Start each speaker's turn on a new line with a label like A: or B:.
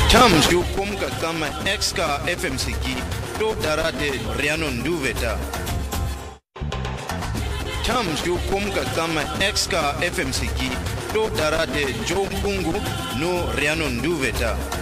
A: Tam ju kumka kama exka FMCG do darade Rianon Duveta. Tam ju kumka kama exka FMCG do darade Joe Bungu no Rianon Duveta.